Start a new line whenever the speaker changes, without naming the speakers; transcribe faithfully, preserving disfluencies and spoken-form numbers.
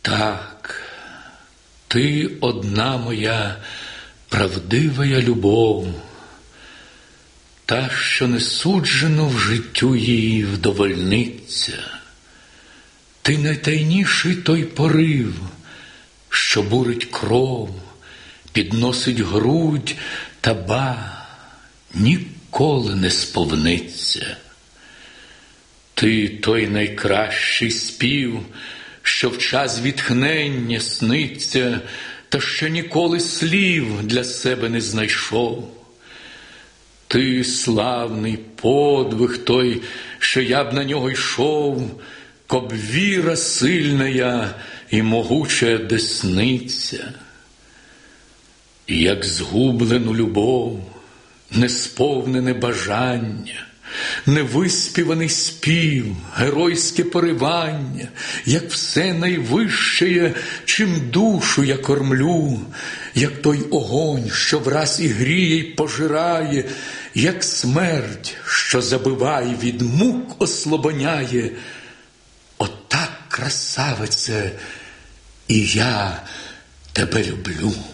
Так, ти одна моя правдивая любов, та, що не суджено в життю її вдовольниться. Ти найтайніший той порив, що бурить кров, підносить грудь, та ба, ніколи не сповниться. Ти той найкращий спів, що в час відтхнення сниться, та що ніколи слів для себе не знайшов. Ти славний подвиг той, що я б на нього йшов, коб віра сильная і могуча десниця. І як згублену любов, несповнене бажання, невиспіваний спів, геройське поривання, як все найвищее, чим душу я кормлю, як той огонь, що враз і гріє, й пожирає, як смерть, що забиває, від мук ослабоняє. Отак, красавице, і я тебе люблю.